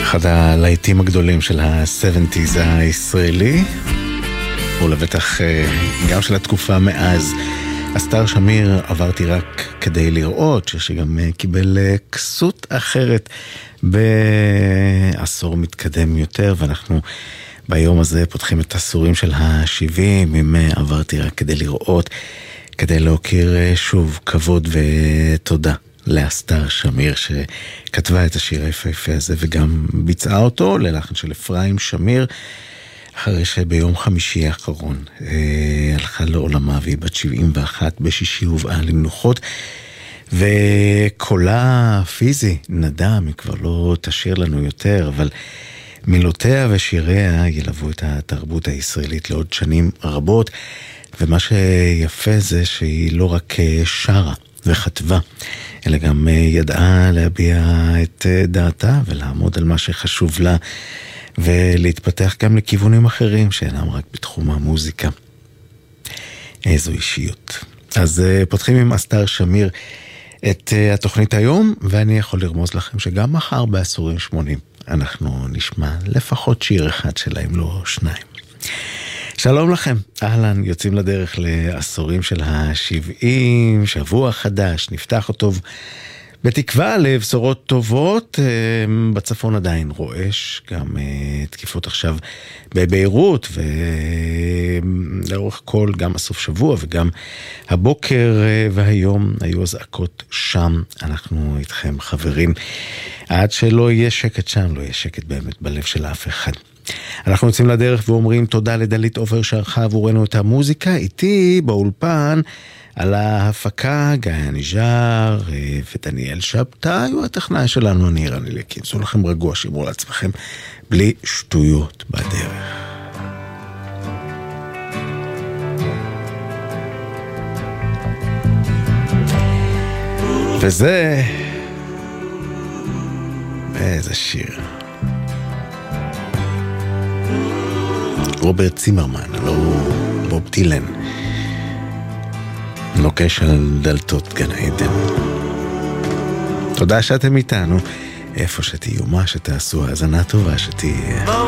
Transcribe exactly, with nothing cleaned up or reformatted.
אחד הלהיטים הגדולים של ה-שבעים הישראלי, ולבטח גם של התקופה מאז. אסתר שמיר, עברתי רק כדי לראות, שגם קיבל כסות אחרת בעשור מתקדם יותר, ואנחנו ביום הזה פותחים את העשורים של ה-שבעים, עם עברתי רק כדי לראות, כדי להוקיר שוב כבוד ותודה לאסתר שמיר, שכתבה את השיר היפהפה הזה וגם ביצעה אותו ללחן של אפרים שמיר, אחרי שביום חמישי האחרון אה, הלכה לעולמה, והיא בת שבעים ואחת, בשישי הובאה למנוחות, וקולה פיזי נדם, היא כבר לא תשאיר לנו יותר, אבל מילותיה ושיריה ילוו את התרבות הישראלית לעוד שנים רבות, ומה שיפה זה שהיא לא רק שרה וכתבה, אלא גם ידעה להביע את דעתה ולעמוד על מה שחשוב לה, ולהתפתח גם לכיוונים אחרים שאינם רק בתחום המוזיקה. איזו אישיות. אז פותחים עם אסתר שמיר את התוכנית היום, ואני יכול לרמוז לכם שגם מחר בעשורים שמונים אנחנו נשמע לפחות שיר אחד שלה, אם לא שניים. שלום לכם, אהלן, יוצאים לדרך לעשורים של ה-שבעים, שבוע חדש, נפתח אותו בתקווה לבשורות טובות. בצפון עדיין רועש, גם תקיפות עכשיו בביירות, ולאורך כל, גם הסוף שבוע וגם הבוקר והיום היו הזעקות שם. אנחנו איתכם חברים, עד שלא יהיה שקט שם, לא יהיה שקט באמת בלב של אף אחד. אנחנו יוצאים לדרך ואומרים תודה לדלית עופר שערכה עבורנו את המוזיקה. איתי באולפן על ההפקה גיא ניז'אר ודניאל שבתאי, הוא הטכנאי שלנו, ניר אנילקין. זו לכם רגוע, שימו לעצמכם בלי שטויות בדרך. וזה איזה שיר רוברט צימרמן, לא בוב דילן, נוקש על דלתות גן עדן. תודה שאתם איתנו, איפה שתהיו, מה שתעשו, האזנה טובה שתהיה.